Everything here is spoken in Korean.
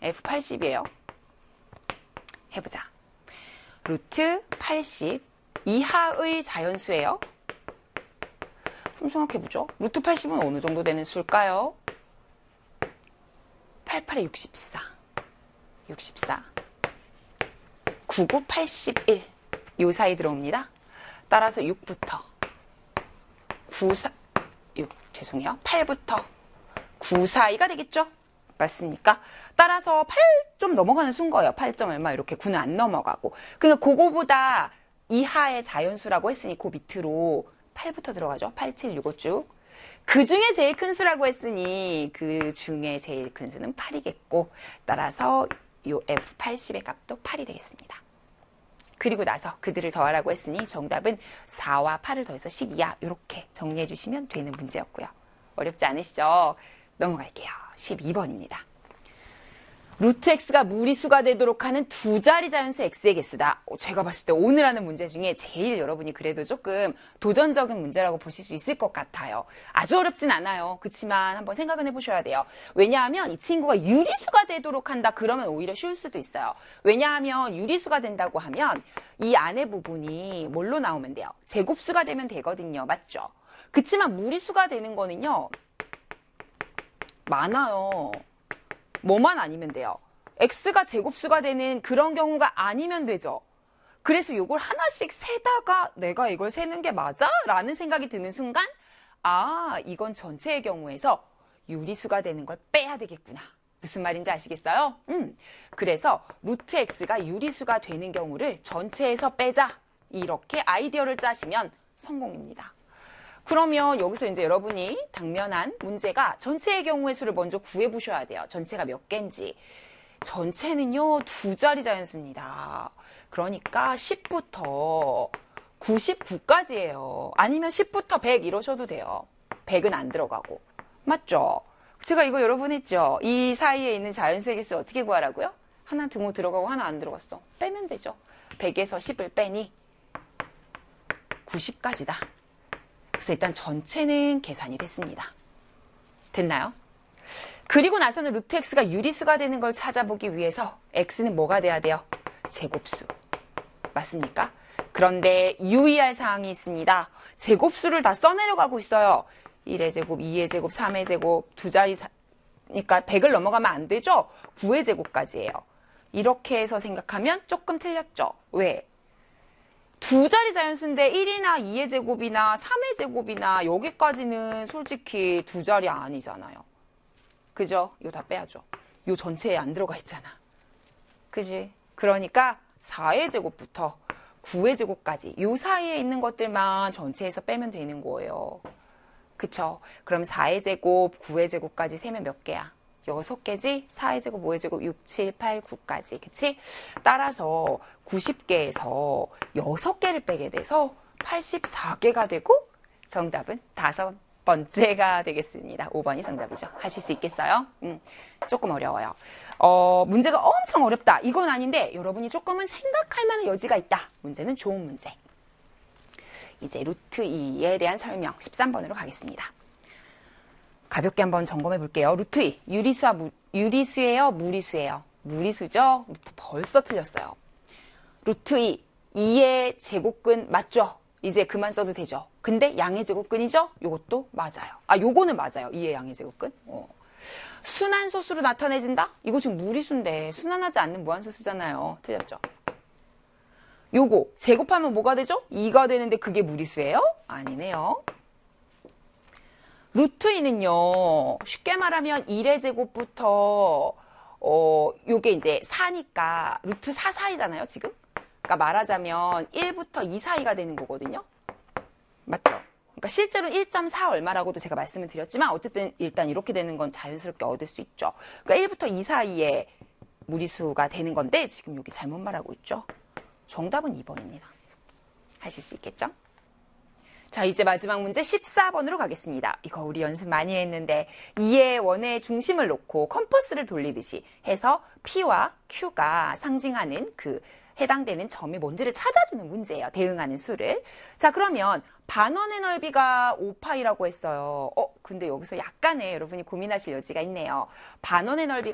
F80이에요. 해보자. 루트 80 이하의 자연수예요. 좀 생각해보죠. 루트 80은 어느 정도 되는 수일까요? 88에 64. 99, 81. 요 사이 들어옵니다. 따라서 6부터 8부터 9 사이가 되겠죠? 맞습니까? 따라서 8 좀 넘어가는 수인 거예요. 8점 얼마 이렇게 9는 안 넘어가고. 그러니까 그거보다 이하의 자연수라고 했으니 그 밑으로 8부터 들어가죠. 8, 7, 6, 5 쭉. 그 중에 제일 큰 수라고 했으니 그 중에 제일 큰 수는 8이겠고 따라서 요 F80의 값도 8이 되겠습니다. 그리고 나서 그들을 더하라고 했으니 정답은 4와 8을 더해서 12야. 이렇게 정리해 주시면 되는 문제였고요. 어렵지 않으시죠? 넘어갈게요. 12번입니다. 루트 x가 무리수가 되도록 하는 두 자리 자연수 x의 개수다. 제가 봤을 때 오늘 하는 문제 중에 제일 여러분이 그래도 조금 도전적인 문제라고 보실 수 있을 것 같아요. 아주 어렵진 않아요. 그렇지만 한번 생각은 해보셔야 돼요. 왜냐하면 이 친구가 유리수가 되도록 한다. 그러면 오히려 쉬울 수도 있어요. 왜냐하면 유리수가 된다고 하면 이 안에 부분이 뭘로 나오면 돼요? 제곱수가 되면 되거든요. 맞죠? 그렇지만 무리수가 되는 거는요. 많아요. 뭐만 아니면 돼요. x가 제곱수가 되는 그런 경우가 아니면 되죠. 그래서 이걸 하나씩 세다가 내가 이걸 세는 게 맞아? 라는 생각이 드는 순간 아, 이건 전체의 경우에서 유리수가 되는 걸 빼야 되겠구나. 무슨 말인지 아시겠어요? 그래서 루트 x가 유리수가 되는 경우를 전체에서 빼자. 이렇게 아이디어를 짜시면 성공입니다. 그러면 여기서 이제 여러분이 당면한 문제가 전체의 경우의 수를 먼저 구해보셔야 돼요. 전체가 몇 개인지. 전체는요, 두 자리 자연수입니다. 그러니까 10부터 99까지예요. 아니면 10부터 100 이러셔도 돼요. 100은 안 들어가고. 맞죠? 제가 이거 여러 번 했죠? 이 사이에 있는 자연수의 개수 어떻게 구하라고요? 하나 등호 들어가고 하나 안 들어갔어. 빼면 되죠. 100에서 10을 빼니 90까지다. 그래서 일단 전체는 계산이 됐습니다. 됐나요? 그리고 나서는 루트 x가 유리수가 되는 걸 찾아보기 위해서 x는 뭐가 돼야 돼요? 제곱수. 맞습니까? 그런데 유의할 사항이 있습니다. 제곱수를 다 써내려가고 있어요. 1의 제곱, 2의 제곱, 3의 제곱, 두 자리 그러니까 100을 넘어가면 안 되죠? 9의 제곱까지예요. 이렇게 해서 생각하면 조금 틀렸죠? 왜? 두 자리 자연수인데 1이나 2의 제곱이나 3의 제곱이나 여기까지는 솔직히 두 자리 아니잖아요. 그죠? 이거 다 빼야죠. 이 전체에 안 들어가 있잖아. 그지? 그러니까 4의 제곱부터 9의 제곱까지 이 사이에 있는 것들만 전체에서 빼면 되는 거예요. 그쵸? 그럼 4의 제곱, 9의 제곱까지 세면 몇 개야? 6개지? 4의 제곱, 5의 제곱, 6, 7, 8, 9까지. 그치? 따라서 90개에서 6개를 빼게 돼서 84개가 되고 정답은 5번째가 되겠습니다. 5번이 정답이죠. 하실 수 있겠어요? 조금 어려워요. 문제가 엄청 어렵다. 이건 아닌데 여러분이 조금은 생각할 만한 여지가 있다. 문제는 좋은 문제. 이제 루트 2에 대한 설명 13번으로 가겠습니다. 가볍게 한번 점검해 볼게요. 루트 2, 유리수예요? 무리수예요? 무리수죠? 벌써 틀렸어요. 루트 2, 2의 제곱근 맞죠? 이제 그만 써도 되죠. 근데 양의 제곱근이죠? 요것도 맞아요. 아, 요거는 맞아요. 2의 양의 제곱근. 순환소수로 나타내진다? 이거 지금 무리수인데 순환하지 않는 무한소수잖아요. 틀렸죠? 요거 제곱하면 뭐가 되죠? 2가 되는데 그게 무리수예요? 아니네요. 루트 2는요, 쉽게 말하면 1의 제곱부터, 요게 이제 4니까, 루트 4 사이잖아요, 지금? 그러니까 말하자면 1부터 2 사이가 되는 거거든요? 맞죠? 그러니까 실제로 1.4 얼마라고도 제가 말씀을 드렸지만, 어쨌든 일단 이렇게 되는 건 자연스럽게 얻을 수 있죠. 그러니까 1부터 2 사이에 무리수가 되는 건데, 지금 여기 잘못 말하고 있죠? 정답은 2번입니다. 하실 수 있겠죠? 자, 이제 마지막 문제 14번으로 가겠습니다. 이거 우리 연습 많이 했는데 2의 원의 중심을 놓고 컴퍼스를 돌리듯이 해서 P와 Q가 상징하는 그 해당되는 점이 뭔지를 찾아주는 문제예요. 대응하는 수를. 자, 그러면 반원의 넓이가 5파이라고 했어요. 근데 여기서 약간의 여러분이 고민하실 여지가 있네요. 반원의 넓이가